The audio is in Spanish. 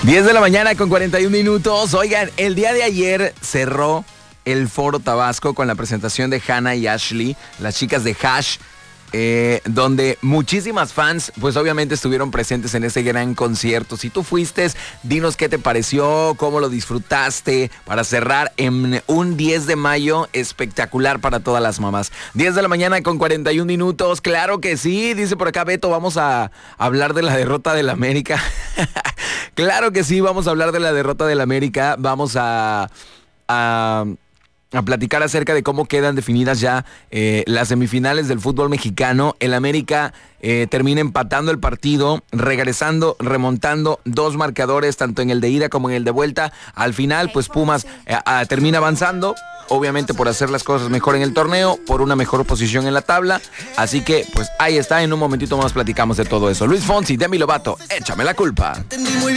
10 de la mañana con 41 minutos. Oigan, el día de ayer cerró el Foro Tabasco con la presentación de Hannah y Ashley, las chicas de Hash, donde muchísimas fans, pues obviamente estuvieron presentes en ese gran concierto. Si tú fuiste, dinos qué te pareció, cómo lo disfrutaste, para cerrar en un 10 de mayo espectacular para todas las mamás. 10 de la mañana con 41 minutos, claro que sí, dice por acá Beto, vamos a hablar de la derrota del América. Claro que sí, vamos a hablar de la derrota del América, vamos a platicar acerca de cómo quedan definidas ya las semifinales del fútbol mexicano. El América termina empatando el partido, regresando, remontando dos marcadores, tanto en el de ida como en el de vuelta. Al final, pues Pumas termina avanzando, obviamente por hacer las cosas mejor en el torneo, por una mejor posición en la tabla. Así que, pues ahí está, en un momentito más platicamos de todo eso. Luis Fonsi, Demi Lovato, échame la culpa.